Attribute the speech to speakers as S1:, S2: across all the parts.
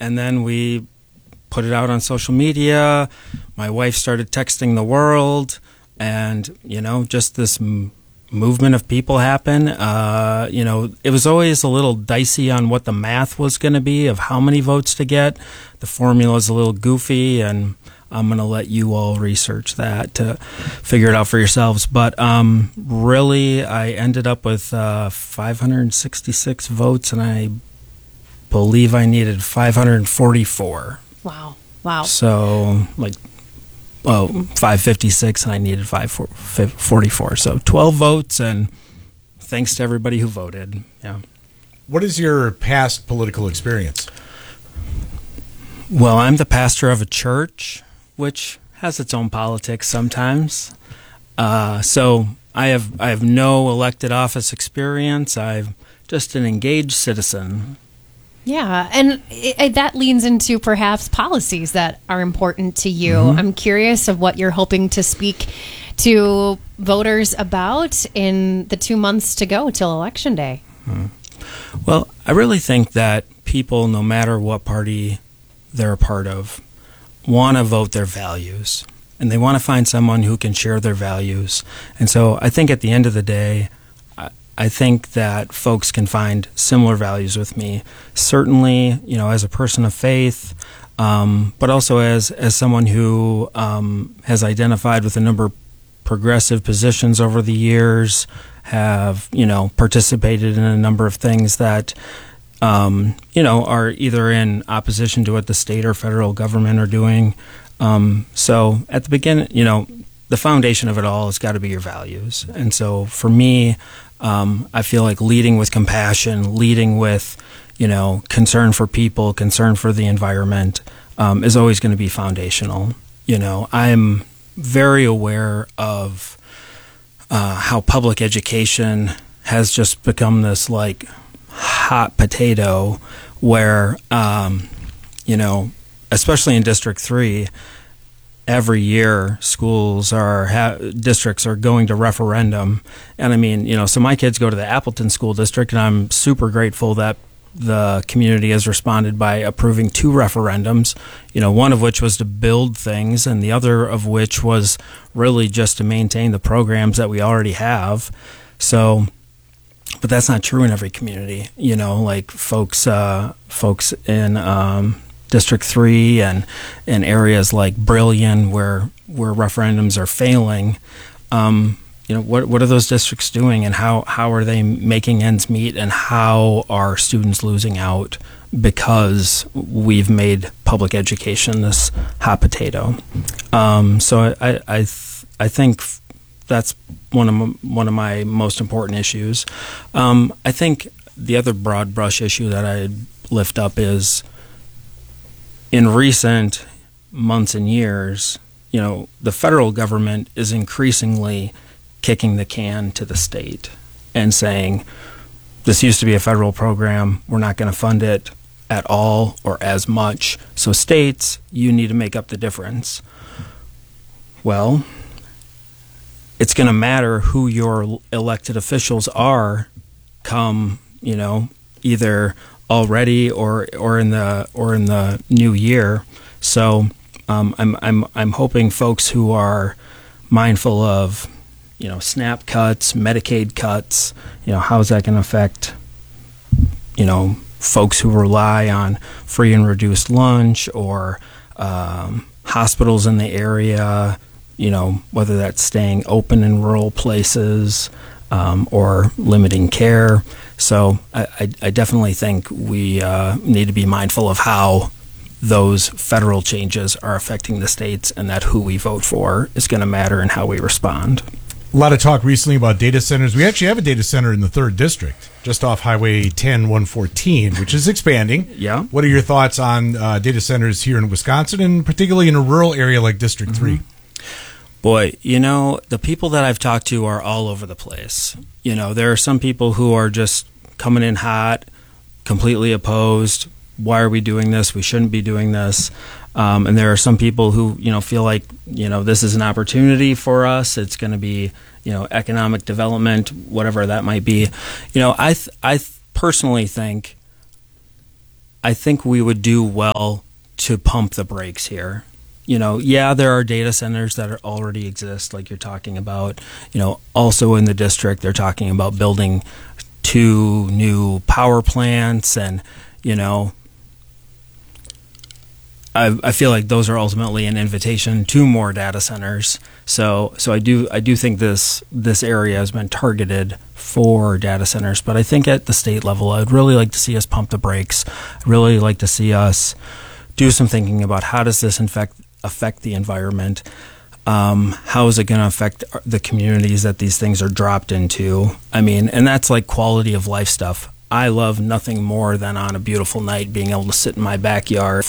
S1: and then we put it out on social media. My wife started texting the world, and just this movement of people happen. It was always a little dicey on what the math was going to be of how many votes to get. The formula is a little goofy, and I'm going to let you all research that to figure it out for yourselves. But really, I ended up with 566 votes, and I believe I needed 544.
S2: Wow.
S1: So, 556, and I needed 544. So 12 votes, and thanks to everybody who voted. Yeah.
S3: What is your past political experience?
S1: Well, I'm the pastor of a church, which has its own politics sometimes. So I have no elected office experience. I'm just an engaged citizen.
S2: Yeah, and that leans into perhaps policies that are important to you. I'm curious of what you're hoping to speak to voters about in the 2 months to go till Election Day.
S1: Well, I really think that people, no matter what party they're a part of, want to vote their values, and they want to find someone who can share their values. And so I think at the end of the day, I think that folks can find similar values with me. Certainly, as a person of faith, but also as someone who has identified with a number of progressive positions over the years, have, participated in a number of things that, are either in opposition to what the state or federal government are doing. So at the beginning, the foundation of it all has got to be your values. And so for me, I feel like leading with compassion, leading with, concern for people, concern for the environment, is always going to be foundational. I'm very aware of how public education has just become this hot potato where, especially in District 3, every year districts are going to referendum. And I mean, so my kids go to the Appleton School District, and I'm super grateful that the community has responded by approving 2 referendums, one of which was to build things, and the other of which was really just to maintain the programs that we already have. So, but that's not true in every community, folks in District 3 and in areas like Brillion where referendums are failing, what are those districts doing, and how are they making ends meet, and how are students losing out because we've made public education this hot potato? So I think that's one of my most important issues. I think the other broad brush issue that I'd lift up is, in recent months and years, the federal government is increasingly kicking the can to the state and saying, this used to be a federal program, we're not going to fund it at all or as much, so states, you need to make up the difference. Well, it's going to matter who your elected officials are come, either already or in the new year. So I'm hoping folks who are mindful of SNAP cuts, Medicaid cuts, how is that going to affect folks who rely on free and reduced lunch, or hospitals in the area, whether that's staying open in rural places or limiting care. So I definitely think we need to be mindful of how those federal changes are affecting the states, and that who we vote for is going to matter in how we respond.
S3: A lot of talk recently about data centers. We actually have a data center in the 3rd District, just off Highway 10-114, which is expanding.
S1: Yeah.
S3: What are your thoughts on data centers here in Wisconsin, and particularly in a rural area like District 3?
S1: Boy, the people that I've talked to are all over the place. There are some people who are just coming in hot, completely opposed. Why are we doing this? We shouldn't be doing this. And there are some people who, feel like, this is an opportunity for us. It's going to be, economic development, whatever that might be. I personally think I think we would do well to pump the brakes here. Yeah, there are data centers that already exist, like you're talking about. Also in the district, they're talking about building 2 new power plants, and I feel like those are ultimately an invitation to more data centers. So I do think this area has been targeted for data centers, but I think at the state level, I'd really like to see us pump the brakes. I'd really like to see us do some thinking about how does this affect the environment. How is it going to affect the communities that these things are dropped into? And that's like quality of life stuff. I love nothing more than on a beautiful night being able to sit in my backyard,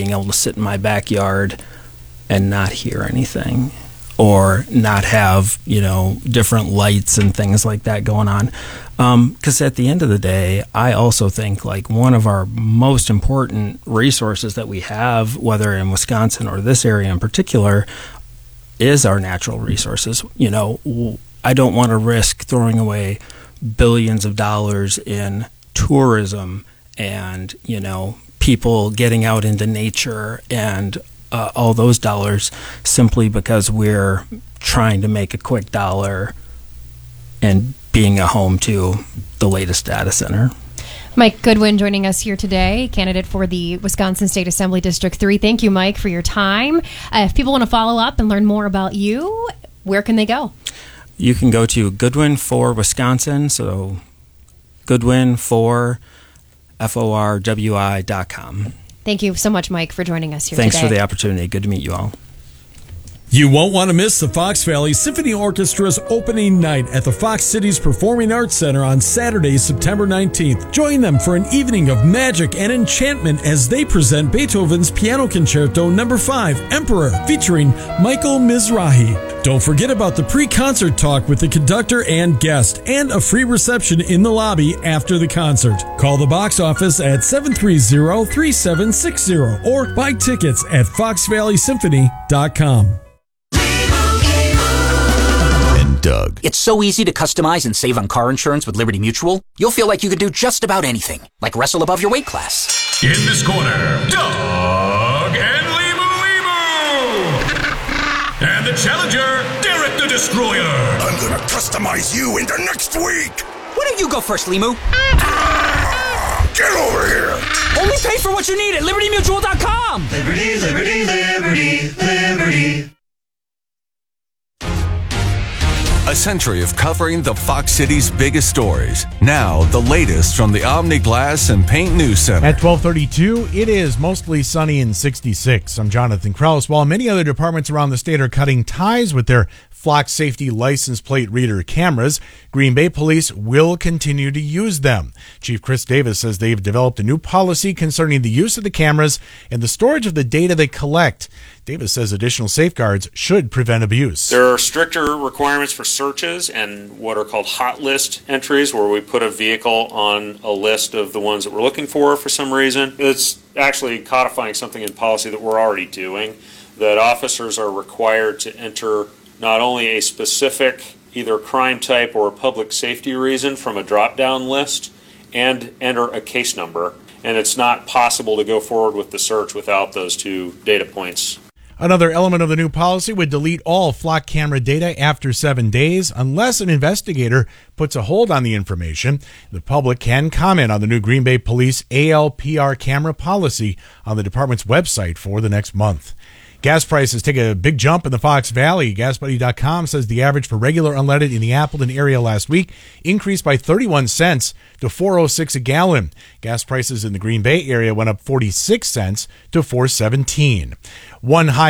S1: and not hear anything, or not have, different lights and things like that going on. Because at the end of the day, I also think like one of our most important resources that we have, whether in Wisconsin or this area in particular, is our natural resources. I don't want to risk throwing away billions of dollars in tourism and, people getting out into nature and all those dollars simply because we're trying to make a quick dollar and being a home to the latest data center.
S2: Mike Goodwin joining us here today, candidate for the Wisconsin State Assembly District 3. Thank you, Mike, for your time. If people want to follow up and learn more about you, where can they go?
S1: You can go to Goodwin for Wisconsin, so Goodwin for FORWI.com.
S2: Thank you so much, Mike, for joining us here
S1: Thanks
S2: today.
S1: for the opportunity. Good to meet you all.
S4: You won't want to miss the Fox Valley Symphony Orchestra's opening night at the Fox Cities Performing Arts Center on Saturday, September 19th. Join them for an evening of magic and enchantment as they present Beethoven's Piano Concerto No. 5, Emperor, featuring Michael Mizrahi. Don't forget about the pre-concert talk with the conductor and guest, and a free reception in the lobby after the concert. Call the box office at 730-3760 or buy tickets at foxvalleysymphony.com.
S5: Doug. It's so easy to customize and save on car insurance with Liberty Mutual. You'll feel like you could do just about anything, like wrestle above your weight class.
S6: In this corner, Doug and Limu. And the challenger, Derek the Destroyer.
S7: I'm gonna customize you into next week.
S5: Why don't you go first, Limu?
S7: Get over here.
S5: Only pay for what you need at LibertyMutual.com.
S8: Liberty, liberty, liberty, liberty.
S9: A century of covering the Fox City's biggest stories. Now, the latest from the Omni Glass and Paint News Center.
S3: At 12:32, it is mostly sunny and 66. I'm Jonathan Kraus. While many other departments around the state are cutting ties with their Flock Safety license plate reader cameras, Green Bay Police will continue to use them. Chief Chris Davis says they've developed a new policy concerning the use of the cameras and the storage of the data they collect. Davis says additional safeguards should prevent abuse.
S10: There are stricter requirements for searches and what are called hot list entries, where we put a vehicle on a list of the ones that we're looking for some reason. It's actually codifying something in policy that we're already doing, that officers are required to enter not only a specific either crime type or a public safety reason from a drop-down list and enter a case number. And it's not possible to go forward with the search without those two data points.
S3: Another element of the new policy would delete all flock camera data after 7 days unless an investigator puts a hold on the information. The public can comment on the new Green Bay Police ALPR camera policy on the department's website for the next month. Gas prices take a big jump in the Fox Valley. GasBuddy.com says the average for regular unleaded in the Appleton area last week increased by 31 cents to $4.06 a gallon. Gas prices in the Green Bay area went up 46 cents to $4.17. Our high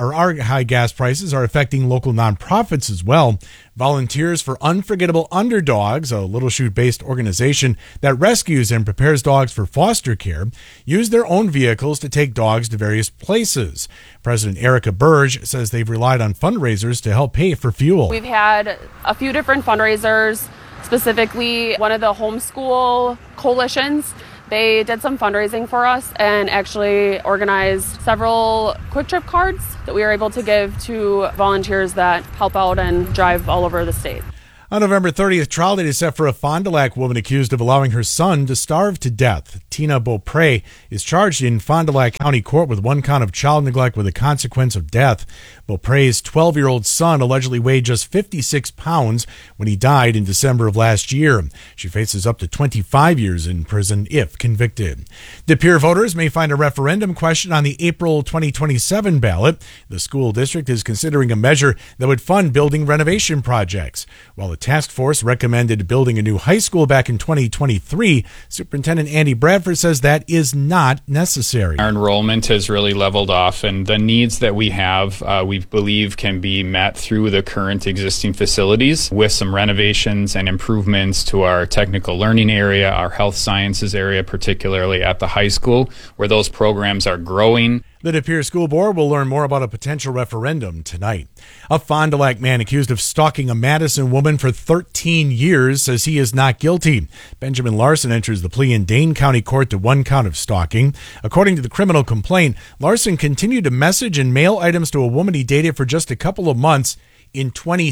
S3: gas prices are affecting local nonprofits as well. Volunteers for Unforgettable Underdogs, a Little Chute-based organization that rescues and prepares dogs for foster care, use their own vehicles to take dogs to various places. President Erica Burge says they've relied on fundraisers to help pay for fuel.
S11: We've had a few different fundraisers, specifically one of the homeschool coalitions. They did some fundraising for us and actually organized several Quick Trip cards that we were able to give to volunteers that help out and drive all over the state.
S3: On November 30th, trial date is set for a Fond du Lac woman accused of allowing her son to starve to death. Tina Beaupre is charged in Fond du Lac County Court with one count of child neglect with a consequence of death. Beaupre's 12-year-old son allegedly weighed just 56 pounds when he died in December of last year. She faces up to 25 years in prison if convicted. De Pere voters may find a referendum question on the April 2027 ballot. The school district is considering a measure that would fund building renovation projects. While the task force recommended building a new high school back in 2023, Superintendent Andy Bradford says that is not necessary.
S12: Our enrollment has really leveled off, and the needs that we have, we believe can be met through the current existing facilities with some renovations and improvements to our technical learning area, our health sciences area, particularly at the high school, where those programs are growing.
S3: The De Pere School Board will learn more about a potential referendum tonight. A Fond du Lac man accused of stalking a Madison woman for 13 years says he is not guilty. Benjamin Larson enters the plea in Dane County Court to one count of stalking. According to the criminal complaint, Larson continued to message and mail items to a woman he dated for just a couple of months in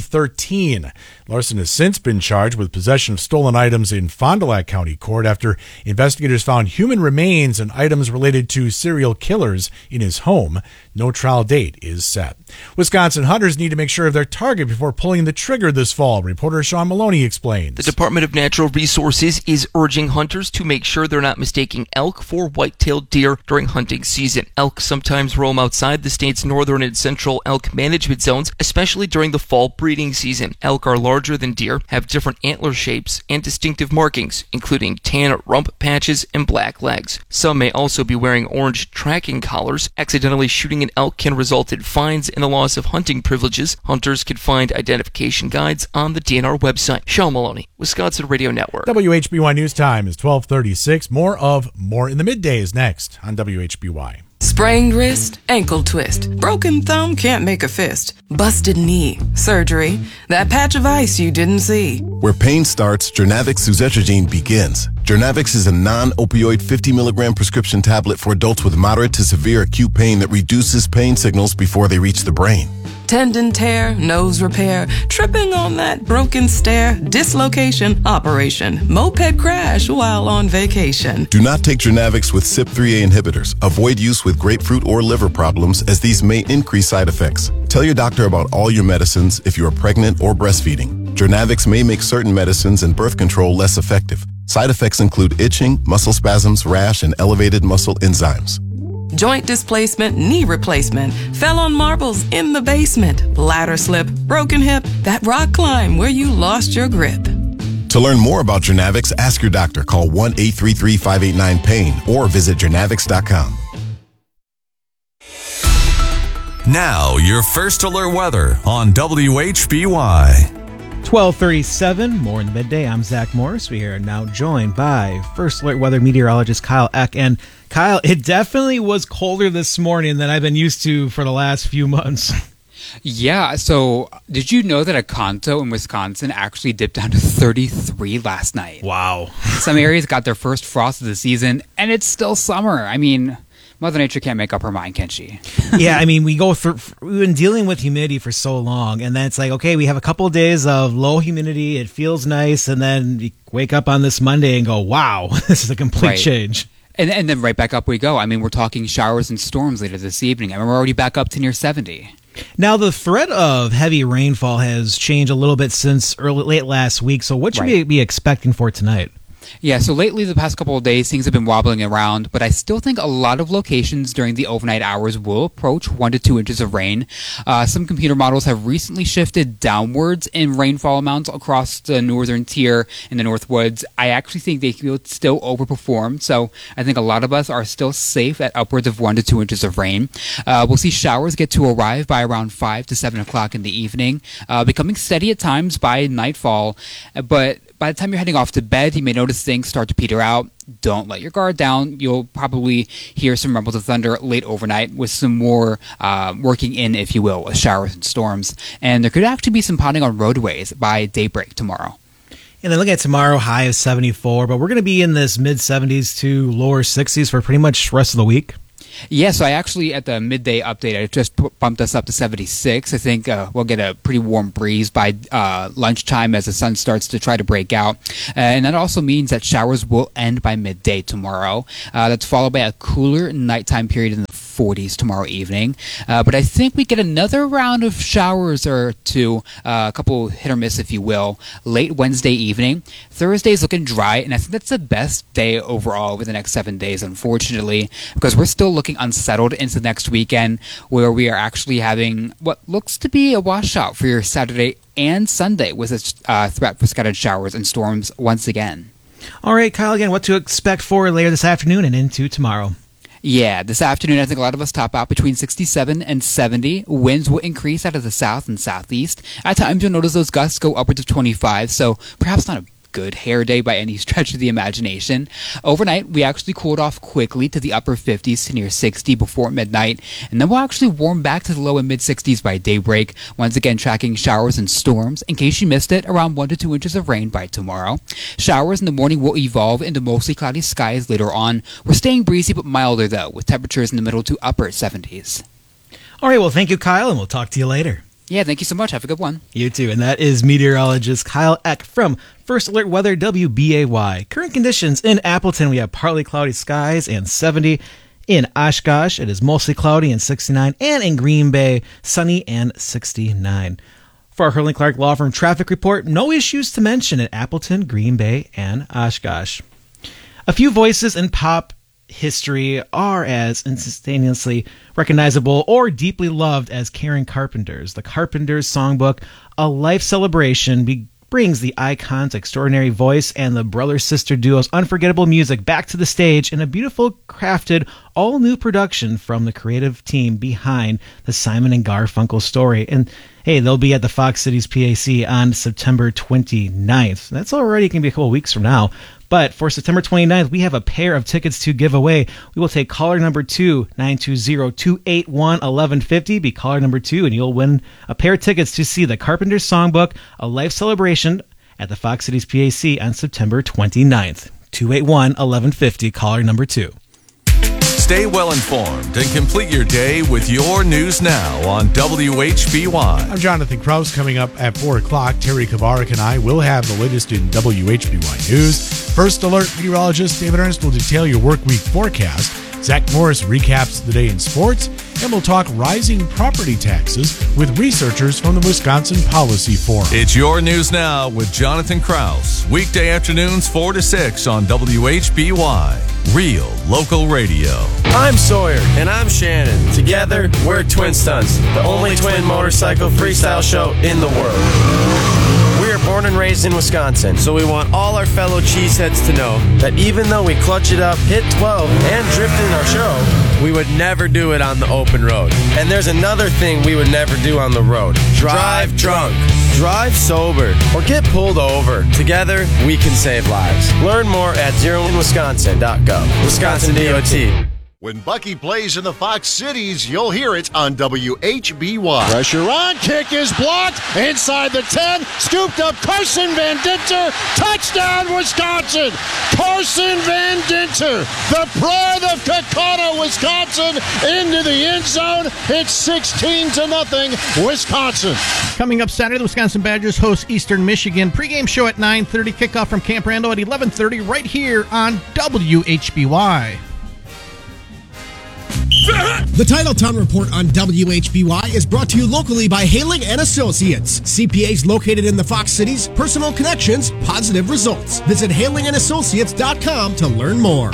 S3: 2013. Larson has since been charged with possession of stolen items in Fond du Lac County Court after investigators found human remains and items related to serial killers in his home. No trial date is set. Wisconsin hunters need to make sure of their target before pulling the trigger this fall. Reporter Sean Maloney explains.
S13: The Department of Natural Resources is urging hunters to make sure they're not mistaking elk for white-tailed deer during hunting season. Elk sometimes roam outside the state's northern and central elk management zones, especially during the fall breeding season. Elk are larger than deer, have different antler shapes, and distinctive markings, including tan rump patches and black legs. Some may also be wearing orange tracking collars. Accidentally shooting an elk can result in fines and the loss of hunting privileges. Hunters can find identification guides on the DNR website. Sean Maloney, Wisconsin Radio Network.
S3: WHBY News Time is 12:36. More in the midday is next on WHBY.
S14: Sprained wrist, ankle twist, broken thumb can't make a fist, busted knee, surgery, that patch of ice you didn't see.
S15: Where pain starts, Jernavix suzetrigine begins. Jernavix is a non-opioid 50 milligram prescription tablet for adults with moderate to severe acute pain that reduces pain signals before they reach the brain.
S14: Tendon tear, nose repair, tripping on that broken stair, dislocation, operation, moped crash while on vacation.
S15: Do not take Jernavix with CYP3A inhibitors. Avoid use with grapefruit or liver problems, as these may increase side effects. Tell your doctor about all your medicines if you are pregnant or breastfeeding. Jernavix may make certain medicines and birth control less effective. Side effects include itching, muscle spasms, rash, and elevated muscle enzymes.
S14: Joint displacement, knee replacement, fell on marbles in the basement, ladder slip, broken hip, that rock climb where you lost your grip.
S15: To learn more about Jernavix, ask your doctor. Call 1-833-589-PAIN or visit jernavix.com.
S9: Now, your first alert weather on WHBY.
S16: 12:37, more in the midday. I'm Zach Morris. We are now joined by First Alert Weather meteorologist Kyle Eck. And Kyle, it definitely was colder this morning than I've been used to for the last few months.
S17: Yeah, so did you know that Oconto in Wisconsin actually dipped down to 33 last night?
S16: Wow.
S17: Some areas got their first frost of the season, and it's still summer. I mean, Mother Nature can't make up her mind, can she?
S16: Yeah, I mean, we've been dealing with humidity for so long, and then it's like, okay, we have a couple of days of low humidity, it feels nice, and then you wake up on this Monday and go, wow, this is a complete change.
S17: And then right back up we go. I mean, we're talking showers and storms later this evening, and we're already back up to near 70.
S16: Now, the threat of heavy rainfall has changed a little bit since late last week, so what should we be expecting for tonight?
S17: Yeah, so lately, the past couple of days, things have been wobbling around, but I still think a lot of locations during the overnight hours will approach 1 to 2 inches of rain. Some computer models have recently shifted downwards in rainfall amounts across the northern tier and the North Woods. I actually think they will still overperform, so I think a lot of us are still safe at upwards of 1 to 2 inches of rain. We'll see showers get to arrive by around 5 to 7 o'clock in the evening, becoming steady at times by nightfall, but by the time you're heading off to bed, you may notice things start to peter out. Don't let your guard down. You'll probably hear some rumbles of thunder late overnight with some more working in, if you will, with showers and storms. And there could actually be some potting on roadways by daybreak tomorrow.
S16: And then look at tomorrow, high of 74, but we're going to be in this mid-70s to lower 60s for pretty much the rest of the week.
S17: Yeah, so I actually, at the midday update, I just bumped us up to 76. I think we'll get a pretty warm breeze by lunchtime as the sun starts to try to break out. And that also means that showers will end by midday tomorrow. That's followed by a cooler nighttime period in the 40s tomorrow evening. But I think we get another round of showers or two, a couple hit or miss, if you will, late Wednesday evening. Thursday's looking dry, and I think that's the best day overall over the next 7 days, unfortunately, because we're still looking unsettled into next weekend, where we are actually having what looks to be a washout for your Saturday and Sunday with a threat for scattered showers and storms once again.
S16: All right, Kyle, again, what to expect for later this afternoon and into tomorrow?
S17: Yeah, this afternoon, I think a lot of us top out between 67 and 70. Winds will increase out of the south and southeast. At times, you'll notice those gusts go upwards of 25, so perhaps not a good hair day by any stretch of the imagination. Overnight, we actually cooled off quickly to the upper 50s to near 60 before midnight, and then we'll actually warm back to the low and mid 60s by daybreak, once again tracking showers and storms. In case you missed it, around 1 to 2 inches of rain by tomorrow. Showers in the morning will evolve into mostly cloudy skies later on. We're staying breezy but milder, though, with temperatures in the middle to upper 70s.
S16: All right, well, thank you, Kyle, and we'll talk to you later.
S17: Yeah, thank you so much. Have a good one.
S16: You too. And that is meteorologist Kyle Eck from First Alert Weather WBAY. Current conditions in Appleton, we have partly cloudy skies and 70. In Oshkosh, it is mostly cloudy and 69. And in Green Bay, sunny and 69. For our Hurley Clark Law Firm traffic report, no issues to mention at Appleton, Green Bay, and Oshkosh. A few voices in pop history are as instantaneously recognizable or deeply loved as Karen Carpenter's. The Carpenters Songbook, a life celebration, brings the icon's extraordinary voice and the brother-sister duo's unforgettable music back to the stage in a beautiful, crafted, all-new production from the creative team behind the Simon and Garfunkel story. And hey, they'll be at the Fox Cities PAC on September 29th. That's already going to be a couple weeks from now. But for September 29th, we have a pair of tickets to give away. We will take caller number 2, 920-281-1150. Be caller number 2, and you'll win a pair of tickets to see the Carpenters Songbook, a life celebration at the Fox Cities PAC on September 29th. 281-1150, caller number 2.
S9: Stay well informed and complete your day with your news now on WHBY.
S3: I'm Jonathan Krause. Coming up at 4 o'clock, Terry Kavarik and I will have the latest in WHBY news. First Alert meteorologist David Ernst will detail your work week forecast. Zach Morris recaps the day in sports, and we'll talk rising property taxes with researchers from the Wisconsin Policy Forum.
S9: It's your news now with Jonathan Krause. Weekday afternoons 4 to 6 on WHBY. Real local radio.
S18: I'm Sawyer. And I'm Shannon. Together, we're Twin Stunts, the only twin motorcycle freestyle show in the world. We are born and raised in Wisconsin, so we want all our fellow cheeseheads to know that even though we clutch it up, hit 12, and drift in our show, we would never do it on the open road. And there's another thing we would never do on the road. Drive drunk. Drive sober. Or get pulled over. Together, we can save lives. Learn more at zeroinwisconsin.gov. Wisconsin DOT.
S19: When Bucky plays in the Fox Cities, you'll hear it on WHBY.
S20: Pressure on, kick is blocked, inside the 10, scooped up Carson Van Dinter, touchdown Wisconsin! Carson Van Dinter, the pride of Kakata, Wisconsin, into the end zone. It's 16-0, Wisconsin.
S21: Coming up Saturday, the Wisconsin Badgers host Eastern Michigan. Pregame show at 9:30, kickoff from Camp Randall at 11:30, right here on WHBY.
S22: The Titletown Report on WHBY is brought to you locally by Haling & Associates. CPAs located in the Fox Cities, personal connections, positive results. Visit halingandassociates.com to learn more.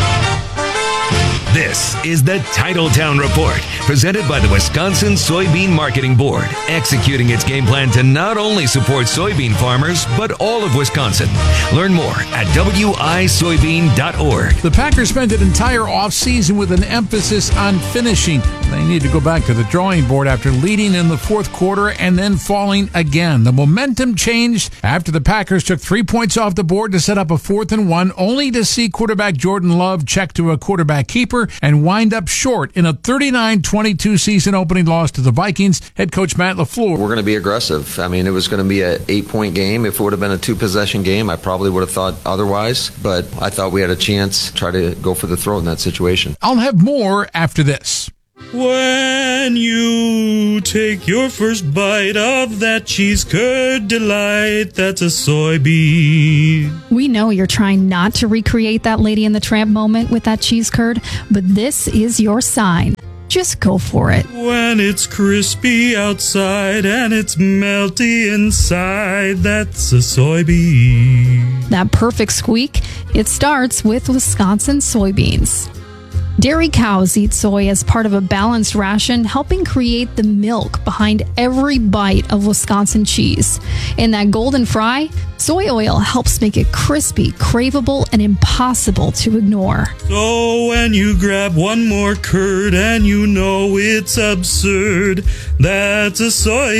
S23: This is the Titletown Report, presented by the Wisconsin Soybean Marketing Board, executing its game plan to not only support soybean farmers, but all of Wisconsin. Learn more at wisoybean.org.
S24: The Packers spent an entire offseason with an emphasis on finishing. They need to go back to the drawing board after leading in the fourth quarter and then falling again. The momentum changed after the Packers took 3 points off the board to set up a 4th and 1, only to see quarterback Jordan Love check to a quarterback keeper quarter and wind up short in a 39-22 season opening loss to the Vikings. Head coach Matt LaFleur.
S1: We're going to be aggressive. I mean, it was going to be an 8-point game. If it would have been a 2-possession game, I probably would have thought otherwise. But I thought we had a chance to try to go for the throat in that situation.
S24: I'll have more after this.
S8: When you take your first bite of that cheese curd delight, that's a soybean.
S2: We know you're trying not to recreate that Lady and the Tramp moment with that cheese curd, but this is your sign. Just go for it.
S8: When it's crispy outside and it's melty inside, that's a soybean.
S2: That perfect squeak, it starts with Wisconsin soybeans. Dairy cows eat soy as part of a balanced ration, helping create the milk behind every bite of Wisconsin cheese. In that golden fry, soy oil helps make it crispy, craveable, and impossible to ignore.
S8: So when you grab one more curd and you know it's absurd, that's a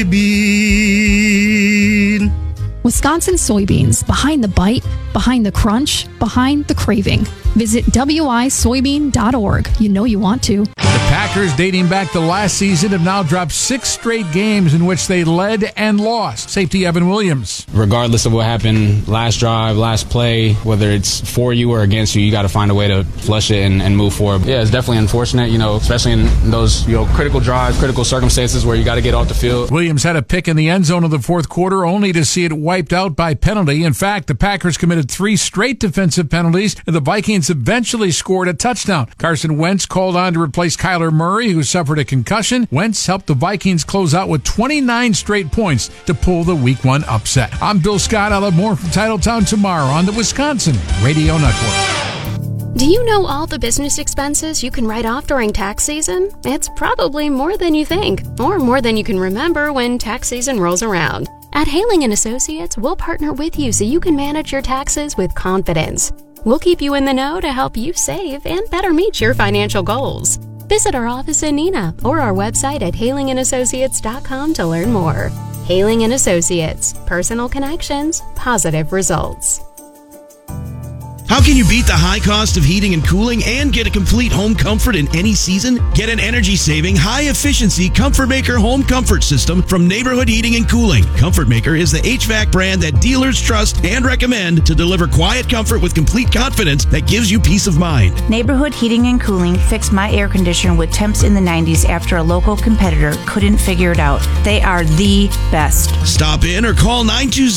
S8: soybean.
S2: Wisconsin soybeans, behind the bite, behind the crunch, behind the craving. Visit wisoybean.org. You know you want to.
S24: The Packers, dating back to last season, have now dropped 6 straight games in which they led and lost. Safety Evan Williams.
S4: Regardless of what happened last drive, last play, whether it's for you or against you, you got to find a way to flush it and move forward. Yeah, it's definitely unfortunate, especially in those critical drives, critical circumstances where you got to get off the field.
S24: Williams had a pick in the end zone of the fourth quarter, only to see it wiped out by penalty. In fact, the Packers committed 3 straight defensive penalties, and the Vikings eventually scored a touchdown. Carson Wentz called on to replace Kyler Murray, who suffered a concussion. Wentz helped the Vikings close out with 29 straight points to pull the Week 1 upset. I'm Bill Scott. I'll have more from Titletown tomorrow on the Wisconsin Radio Network.
S6: Do you know all the business expenses you can write off during tax season? It's probably more than you think, or more than you can remember when tax season rolls around. At Haling & Associates, we'll partner with you so you can manage your taxes with confidence. We'll keep you in the know to help you save and better meet your financial goals. Visit our office in Neenah or our website at halingandassociates.com to learn more. Haling & Associates. Personal connections, positive results.
S25: How can you beat the high cost of heating and cooling and get a complete home comfort in any season? Get an energy-saving, high-efficiency Comfort Maker home comfort system from Neighborhood Heating and Cooling. Comfort Maker is the HVAC brand that dealers trust and recommend to deliver quiet comfort with complete confidence that gives you peace of mind.
S26: Neighborhood Heating and Cooling fixed my air conditioner with temps in the 90s after a local competitor couldn't figure it out. They are the best.
S25: Stop in or call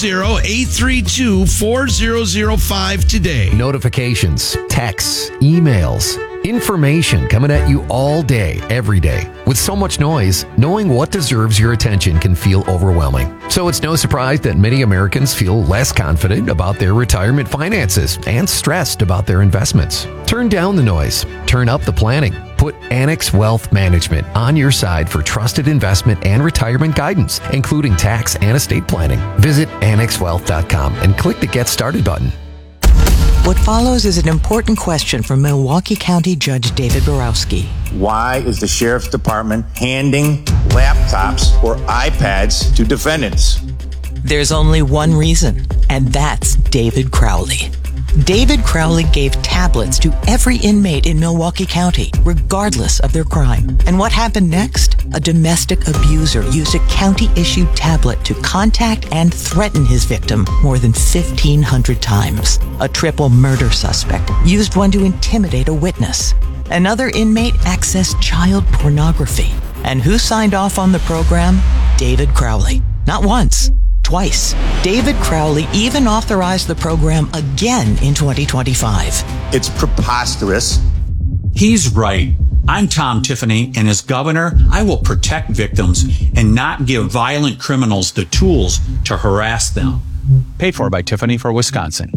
S25: 920-832-4005 today.
S27: Notifications, texts, emails, information coming at you all day, every day. With so much noise, knowing what deserves your attention can feel overwhelming. So it's no surprise that many Americans feel less confident about their retirement finances and stressed about their investments. Turn down the noise. Turn up the planning. Put Annex Wealth Management on your side for trusted investment and retirement guidance, including tax and estate planning. Visit annexwealth.com and click the Get Started button.
S28: What follows is an important question from Milwaukee County Judge David Borowski.
S29: Why is the Sheriff's Department handing laptops or iPads to defendants?
S28: There's only one reason, and that's David Crowley. David Crowley gave tablets to every inmate in Milwaukee County, regardless of their crime. And what happened next? A domestic abuser used a county-issued tablet to contact and threaten his victim more than 1,500 times. A triple murder suspect used one to intimidate a witness. Another inmate accessed child pornography. And who signed off on the program? David Crowley. Not once. Twice. David Crowley even authorized the program again in 2025.
S29: It's preposterous.
S30: He's right. I'm Tom Tiffany, and as governor, I will protect victims and not give violent criminals the tools to harass them.
S31: Paid for by Tiffany for Wisconsin.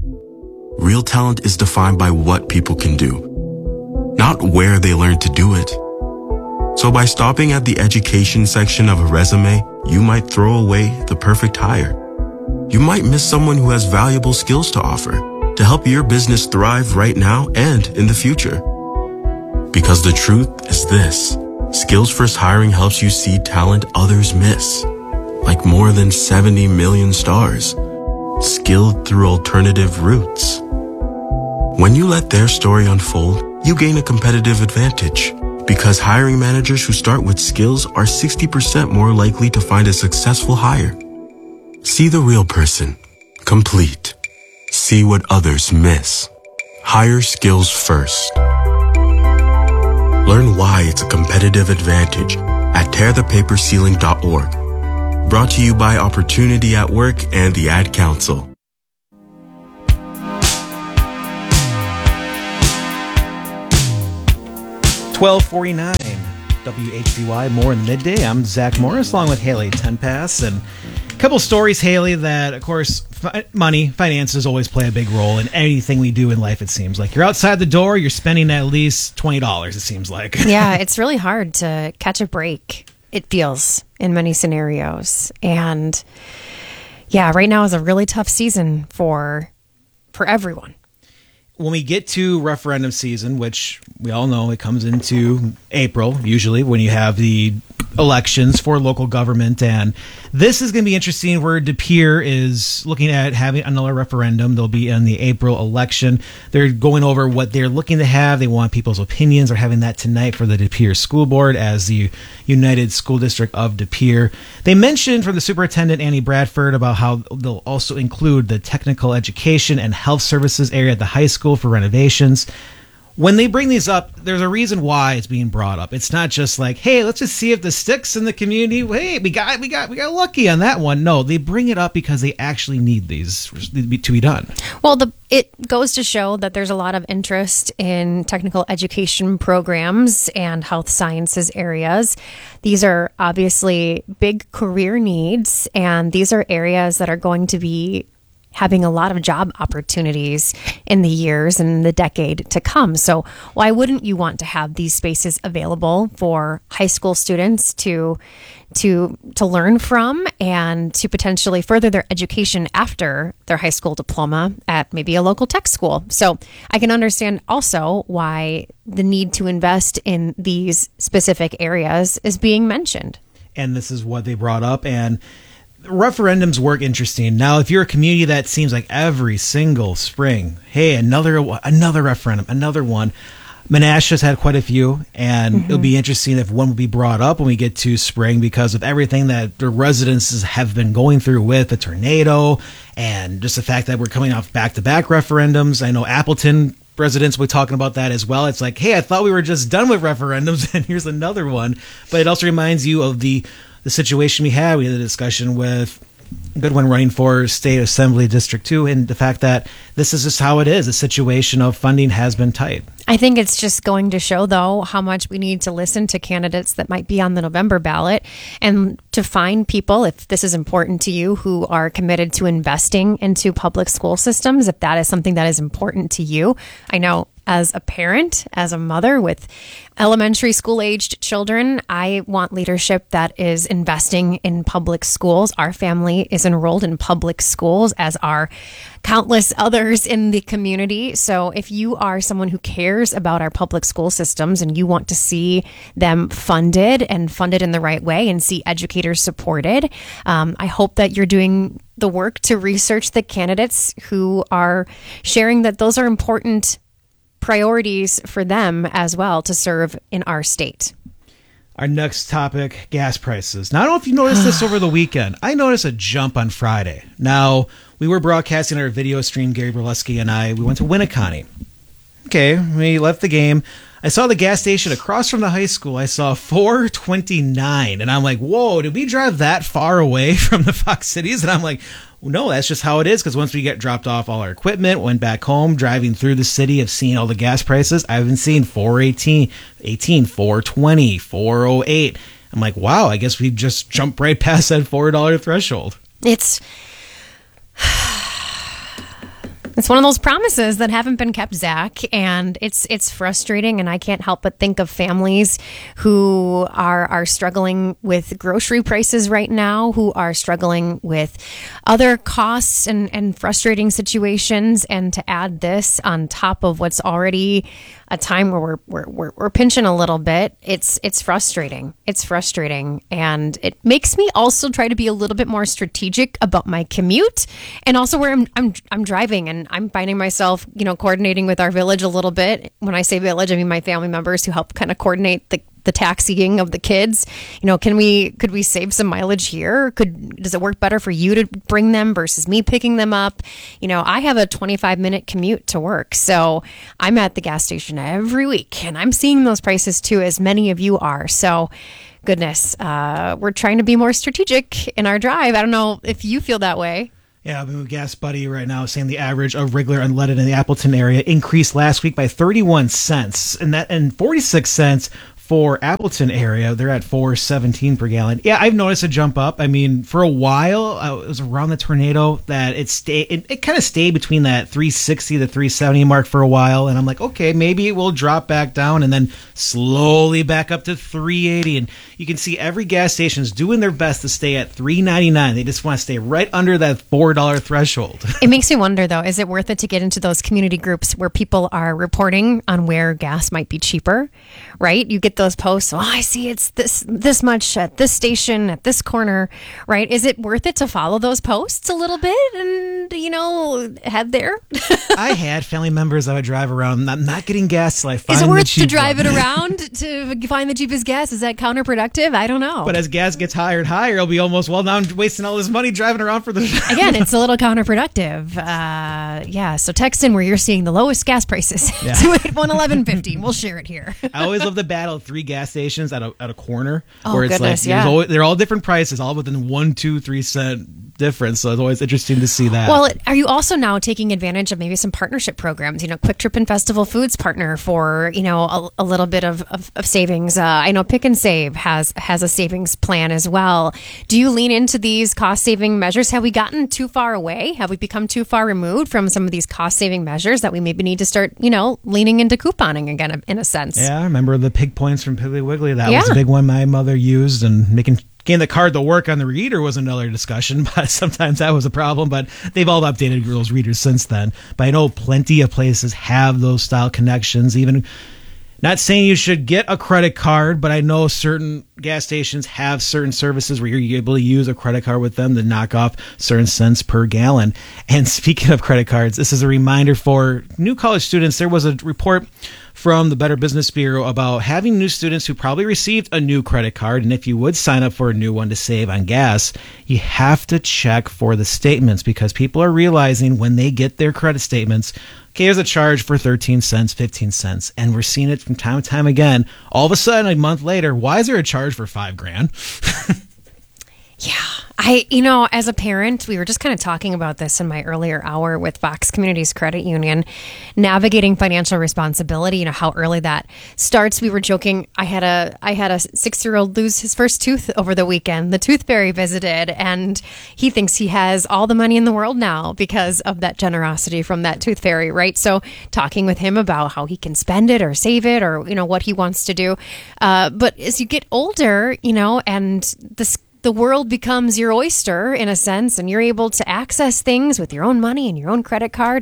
S32: Real talent is defined by what people can do, not where they learn to do it. So by stopping at the education section of a resume, you might throw away the perfect hire. You might miss someone who has valuable skills to offer to help your business thrive right now and in the future. Because the truth is this: Skills First Hiring helps you see talent others miss, like more than 70 million stars, skilled through alternative routes. When you let their story unfold, you gain a competitive advantage. Because hiring managers who start with skills are 60% more likely to find a successful hire. See the real person. Complete. See what others miss. Hire skills first. Learn why it's a competitive advantage at tearthepaperceiling.org. Brought to you by Opportunity at Work and the Ad Council.
S3: $12:49 WHBY, more in the midday. I'm Zach Morris along with Haley Tenpass, and a couple stories, Haley, that of course finances always play a big role in anything we do in life. It seems like you're outside the door, you're spending at least $20, it seems like.
S5: Yeah, it's really hard to catch a break, it feels, in many scenarios. And yeah, right now is a really tough season for everyone.
S3: When we get to referendum season, which we all know it comes into April, usually when you have the elections for local government, and this is going to be interesting where De Pere is looking at having another referendum. They'll be in the April election. They're going over what they're looking to have. They want people's opinions. They're having that tonight for the De Pere School Board as the United School District of De Pere. They mentioned from the superintendent, Annie Bradford, about how they'll also include the technical education and health services area at the high school for renovations. When they bring these up, there's a reason why it's being brought up. It's not just like, hey, let's just see if this sticks in the community. Hey, we got lucky on that one. No, they bring it up because they actually need these to be done.
S5: Well, it goes to show that there's a lot of interest in technical education programs and health sciences areas. These are obviously big career needs, and these are areas that are going to be having a lot of job opportunities in the years and the decade to come. So why wouldn't you want to have these spaces available for high school students to learn from and to potentially further their education after their high school diploma at maybe a local tech school? So I can understand also why the need to invest in these specific areas is being mentioned.
S3: And this is what they brought up, and referendums work interesting. Now, if you're a community that seems like every single spring, hey, another referendum, another one. Menasha's had quite a few, and it'll be interesting if one will be brought up when we get to spring because of everything that the residents have been going through with the tornado and just the fact that we're coming off back-to-back referendums. I know Appleton residents will be talking about that as well. It's like, hey, I thought we were just done with referendums, and here's another one. But it also reminds you of the situation we had. We had a discussion with Goodwin running for State Assembly District 2, and the fact that this is just how it is. The situation of funding has been tight.
S5: I think it's just going to show, though, how much we need to listen to candidates that might be on the November ballot and to find people, if this is important to you, who are committed to investing into public school systems, if that is something that is important to you. I know as a parent, as a mother with elementary school aged children, I want leadership that is investing in public schools. Our family is enrolled in public schools, as are countless others in the community. So if you are someone who cares about our public school systems and you want to see them funded and funded in the right way and see educators supported, I hope that you're doing the work to research the candidates who are sharing that those are important priorities for them as well to serve in our state.
S3: Our next topic, gas prices. Now, I don't know if you noticed this over the weekend. I noticed a jump on Friday. Now, we were broadcasting our video stream, Gary Berleski and I. We went to Winneconne. Okay, we left the game. I saw the gas station across from the high school. I saw $4.29, and I'm like, whoa, did we drive that far away from the Fox Cities? And I'm like, no, that's just how it is, because once we get dropped off all our equipment, went back home, driving through the city of seeing all the gas prices, I've been seeing $4.18, $4.20, $4.08. I'm like, wow, I guess we just jumped right past that $4 threshold.
S5: It's one of those promises that haven't been kept, Zach, and it's frustrating, and I can't help but think of families who are struggling with grocery prices right now, who are struggling with other costs and frustrating situations, and to add this on top of what's already a time where we're pinching a little bit. It's frustrating. It's frustrating, and it makes me also try to be a little bit more strategic about my commute, and also where I'm driving, and I'm finding myself, coordinating with our village a little bit. When I say village, I mean my family members who help kind of coordinate the taxiing of the kids. Could we save some mileage here? Does it work better for you to bring them versus me picking them up? I have a 25-minute commute to work, so I'm at the gas station every week, and I'm seeing those prices too, as many of you are. So goodness, we're trying to be more strategic in our drive. I don't know if you feel that way.
S3: Yeah, I've been with Gas Buddy right now saying the average of regular unleaded in the Appleton area increased last week by 31 cents and 46 cents for Appleton area. They're at $4.17 per gallon. Yeah, I've noticed a jump up. I mean, for a while, it was around the tornado that it kind of stayed between that 360 to 370 mark for a while. And I'm like, okay, maybe it will drop back down and then slowly back up to 380. And you can see every gas station is doing their best to stay at $3.99. They just want to stay right under that $4 threshold.
S5: It makes me wonder, though, is it worth it to get into those community groups where people are reporting on where gas might be cheaper, right? You get those posts, I see it's this much at this station, at this corner, right? Is it worth it to follow those posts a little bit and, head there?
S3: I had family members I would drive around. I'm not getting gas till I find
S5: Is it
S3: the
S5: worth
S3: cheap
S5: to drive
S3: one.
S5: it around to find the cheapest gas? Is that counterproductive? I don't know.
S3: But as gas gets higher and higher, it'll be almost, now I'm wasting all this money driving around for the...
S5: Again, it's a little counterproductive. So text in where you're seeing the lowest gas prices.
S3: Yeah.
S5: 281-1150. We'll share it here.
S3: I always love the battle of 3 gas stations at a corner
S5: Oh,
S3: where it's
S5: goodness,
S3: like
S5: yeah.
S3: they're all different prices, all within 1, 2, 3 cent difference. So it's always interesting to see that.
S5: Well, are you also now taking advantage of maybe some partnership programs? Quick Trip and Festival Foods partner for a little bit of savings. I know Pick and Save has a savings plan as well. Do you lean into these cost saving measures? Have we gotten too far away? Have we become too far removed from some of these cost saving measures that we maybe need to start leaning into couponing again in a sense?
S3: Yeah, I remember the pig points from Piggly Wiggly. That
S5: Yeah.
S3: was a big one my mother used, and getting the card to work on the reader was another discussion, but sometimes that was a problem. But they've all updated those readers since then. But I know plenty of places have those style connections. Even not saying you should get a credit card, but I know certain gas stations have certain services where you're able to use a credit card with them to knock off certain cents per gallon. And speaking of credit cards, this is a reminder for new college students. There was a report from the Better Business Bureau about having new students who probably received a new credit card. And if you would sign up for a new one to save on gas, you have to check for the statements, because people are realizing when they get their credit statements, okay, there's a charge for 13 cents, 15 cents. And we're seeing it from time to time again. All of a sudden, a month later, why is there a charge for $5,000?
S5: Yeah. As a parent, we were just kind of talking about this in my earlier hour with Fox Communities Credit Union, navigating financial responsibility, how early that starts. We were joking. I had a 6-year-old lose his first tooth over the weekend. The tooth fairy visited, and he thinks he has all the money in the world now because of that generosity from that tooth fairy, right? So talking with him about how he can spend it or save it or, what he wants to do. But as you get older, and the world becomes your oyster in a sense, and you're able to access things with your own money and your own credit card.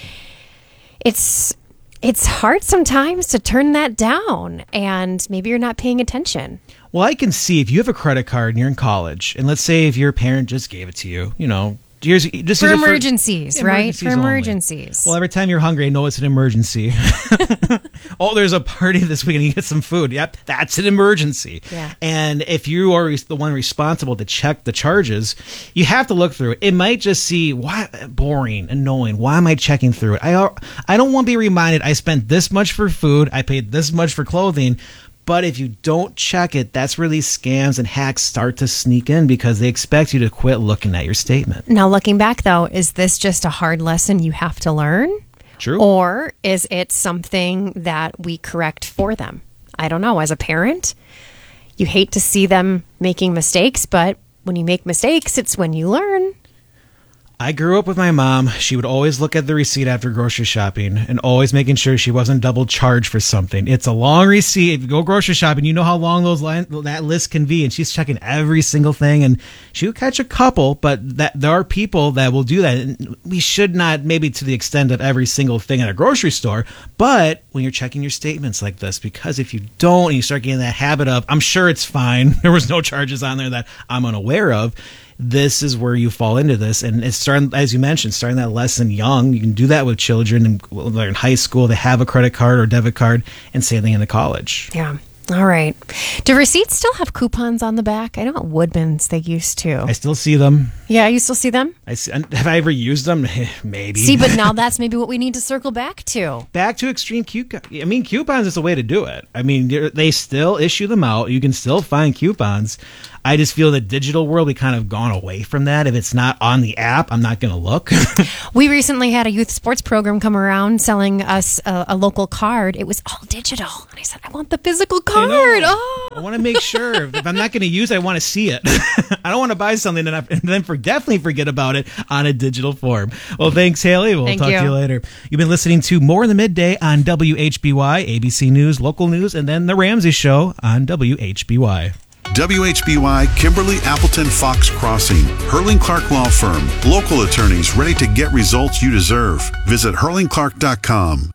S5: It's hard sometimes to turn that down, and maybe you're not paying attention.
S3: Well, I can see if you have a credit card and you're in college, and let's say if your parent just gave it to you, just
S5: for
S3: use it
S5: emergencies, right? For
S3: only.
S5: emergencies.
S3: Well, every time you're hungry, I know it's an emergency. Oh, there's a party this weekend, you get some food. Yep, that's an emergency.
S5: Yeah.
S3: And if you are the one responsible to check the charges, you have to look through it. It might just see, why boring, annoying. Why am I checking through it? I don't want to be reminded I spent this much for food, I paid this much for clothing. But if you don't check it, that's where these scams and hacks start to sneak in, because they expect you to quit looking at your statement.
S5: Now, looking back, though, is this just a hard lesson you have to learn?
S3: True.
S5: Or is it something that we correct for them? I don't know. As a parent, you hate to see them making mistakes, but when you make mistakes, it's when you learn.
S3: I grew up with my mom. She would always look at the receipt after grocery shopping and always making sure she wasn't double charged for something. It's a long receipt. If you go grocery shopping, you know how long that list can be, and she's checking every single thing, and she would catch a couple, but there are people that will do that. And we should not, maybe to the extent of every single thing at a grocery store, but when you're checking your statements like this, because if you don't and you start getting that habit of, I'm sure it's fine, there was no charges on there that I'm unaware of, this is where you fall into this. And it's starting, as you mentioned, starting that lesson young. You can do that with children, and they're in high school, they have a credit card or debit card, and same thing into college.
S5: Yeah. All right. Do receipts still have coupons on the back? I know at Woodman's they used to.
S3: I still see them.
S5: Yeah, you still see them?
S3: Have I ever used them? Maybe.
S5: See, but now that's maybe what we need to circle back to.
S3: Back to extreme coupons. I mean, coupons is a way to do it. I mean, they still issue them out. You can still find coupons. I just feel the digital world, we kind of gone away from that. If it's not on the app, I'm not going to look.
S5: We recently had a youth sports program come around selling us a local card. It was all digital. And I said, I want the physical card.
S3: I want to make sure. If I'm not going to use it, I want to see it. I don't want to buy something and then definitely forget about it on a digital form. Well, thanks, Haley. We'll talk to you later. You've been listening to More in the Midday on WHBY, ABC News, local news, and then The Ramsey Show on WHBY.
S7: WHBY, Kimberly Appleton Fox Crossing, Hurling Clark Law Firm, local attorneys ready to get results you deserve. Visit hurlingclark.com.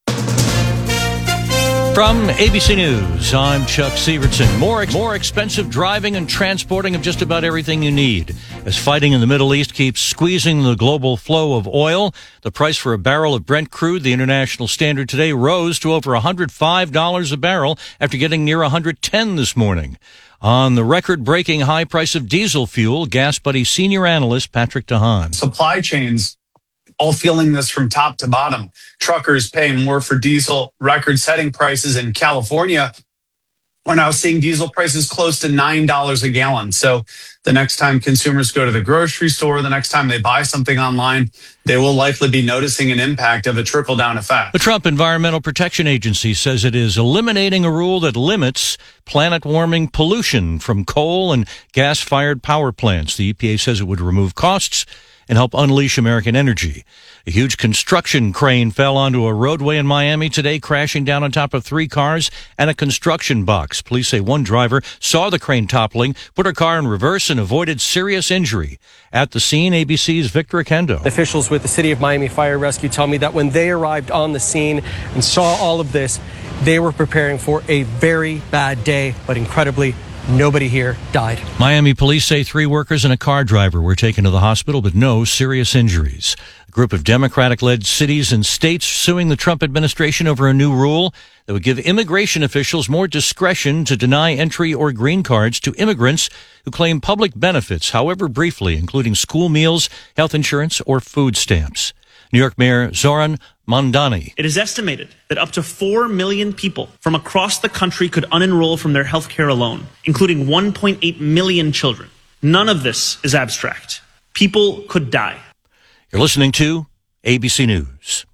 S9: From ABC News, I'm Chuck Severson. More expensive driving and transporting of just about everything you need. As fighting in the Middle East keeps squeezing the global flow of oil, the price for a barrel of Brent crude, the international standard today, rose to over $105 a barrel after getting near $110 this morning. On the record-breaking high price of diesel fuel, Gas Buddy senior analyst Patrick DeHaan.
S10: Supply chains all feeling this from top to bottom. Truckers paying more for diesel, record-setting prices in California. We're now seeing diesel prices close to $9 a gallon. So the next time consumers go to the grocery store, the next time they buy something online, they will likely be noticing an impact of a trickle-down effect.
S9: The Trump Environmental Protection Agency says it is eliminating a rule that limits planet-warming pollution from coal and gas-fired power plants. The EPA says it would remove costs and help unleash American energy. A huge construction crane fell onto a roadway in Miami today, crashing down on top of 3 cars and a construction box. Police say one driver saw the crane toppling, put her car in reverse, and avoided serious injury. At the scene, ABC's Victor Akendo.
S11: Officials with the City of Miami Fire Rescue tell me that when they arrived on the scene and saw all of this, they were preparing for a very bad day, but incredibly, nobody here died.
S9: Miami police say 3 workers and a car driver were taken to the hospital, but no serious injuries. A group of Democratic-led cities and states suing the Trump administration over a new rule that would give immigration officials more discretion to deny entry or green cards to immigrants who claim public benefits, however briefly, including school meals, health insurance, or food stamps. New York Mayor Zoran Mondani.
S12: It is estimated that up to 4 million people from across the country could unenroll from their health care alone, including 1.8 million children. None of this is abstract. People could die.
S9: You're listening to ABC News.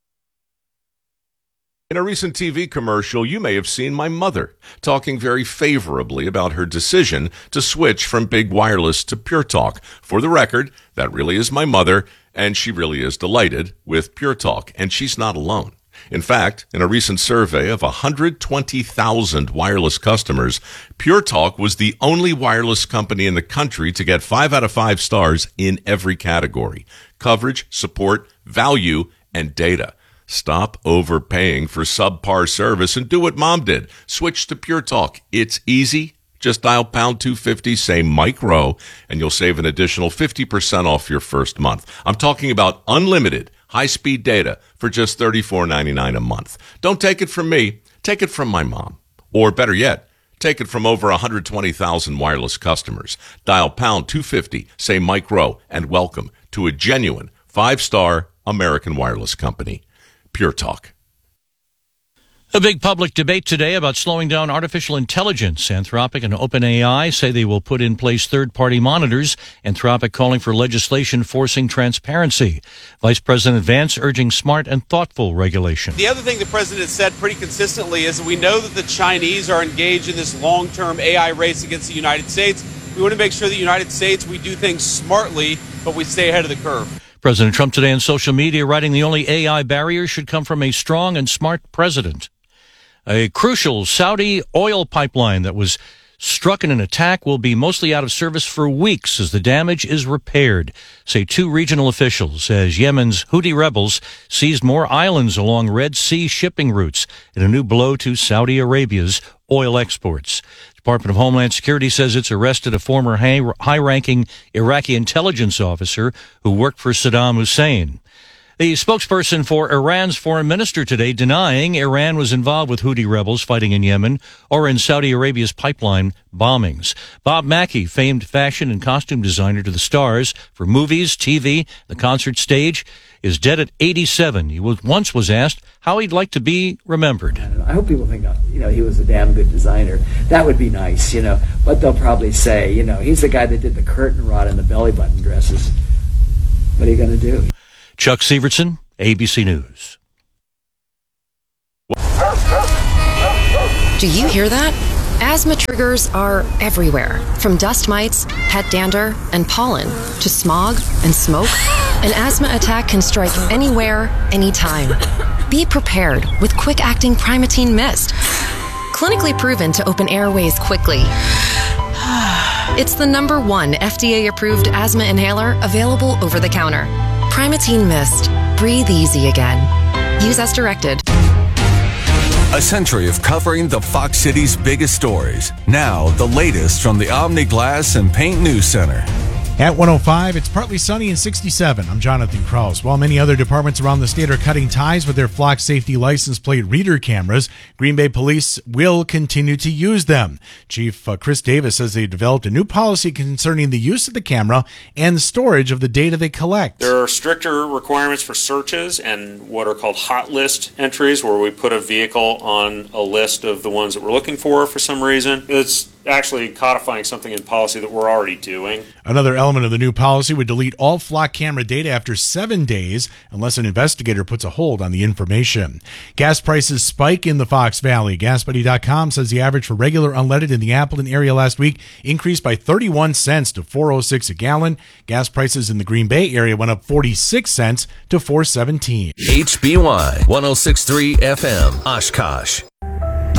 S13: In a recent TV commercial, you may have seen my mother talking very favorably about her decision to switch from big wireless to Pure Talk. For the record, that really is my mother, and she really is delighted with Pure Talk, and she's not alone. In fact, in a recent survey of 120,000 wireless customers, Pure Talk was the only wireless company in the country to get 5 out of 5 stars in every category: coverage, support, value, and data. Stop overpaying for subpar service and do what Mom did. Switch to Pure Talk. It's easy. Just dial pound 250, say Mike Rowe, and you'll save an additional 50% off your first month. I'm talking about unlimited high-speed data for just $34.99 a month. Don't take it from me. Take it from my mom. Or better yet, take it from over 120,000 wireless customers. Dial pound 250, say Mike Rowe, and welcome to a genuine 5-star American wireless company. Pure Talk.
S9: A big public debate today about slowing down artificial intelligence. Anthropic and OpenAI say they will put in place third-party monitors. Anthropic calling for legislation forcing transparency. Vice President Vance urging smart and thoughtful regulation.
S14: The other thing the president said pretty consistently is that we know that the Chinese are engaged in this long-term AI race against the United States. We want to make sure that the United States, we do things smartly but we stay ahead of the curve.
S9: President Trump today on social media writing the only AI barrier should come from a strong and smart president. A crucial Saudi oil pipeline that was struck in an attack will be mostly out of service for weeks as the damage is repaired, say two regional officials, as Yemen's Houthi rebels seized more islands along Red Sea shipping routes in a new blow to Saudi Arabia's oil exports. Department of Homeland Security says it's arrested a former high-ranking Iraqi intelligence officer who worked for Saddam Hussein. The spokesperson for Iran's foreign minister today denying Iran was involved with Houthi rebels fighting in Yemen or in Saudi Arabia's pipeline bombings. Bob Mackie, famed fashion and costume designer to the stars for movies, TV, the concert stage, is dead at 87. He once was asked how he'd like to be remembered.
S1: I hope people think, he was a damn good designer. That would be nice, But they'll probably say, he's the guy that did the curtain rod and the belly button dresses. What are you going to do?
S9: Chuck Severson, ABC News.
S2: Do you hear that? Asthma triggers are everywhere, from dust mites, pet dander, and pollen, to smog and smoke. An asthma attack can strike anywhere, anytime. Be prepared with quick-acting Primatene Mist. Clinically proven to open airways quickly. It's the #1 FDA-approved asthma inhaler available over the counter. Primatene Mist. Breathe easy again. Use as directed.
S8: A century of covering the Fox City's biggest stories. Now, the latest from the Omni Glass and Paint News Center.
S15: At 105, it's partly sunny and 67. I'm Jonathan Krause. While many other departments around the state are cutting ties with their Flock Safety license plate reader cameras, Green Bay Police will continue to use them. Chief Chris Davis says they developed a new policy concerning the use of the camera and storage of the data they collect.
S16: There are stricter requirements for searches and what are called hot list entries, where we put a vehicle on a list of the ones that we're looking for some reason. It's actually codifying something in policy that we're already doing.
S15: Another element of the new policy would delete all Flock camera data after 7 days unless an investigator puts a hold on the information. Gas prices spike in the Fox Valley. GasBuddy.com says the average for regular unleaded in the Appleton area last week increased by 31 cents to $4.06 a gallon. Gas prices in the Green Bay area went up 46 cents to $4.17.
S17: HBY 106.3 FM, Oshkosh.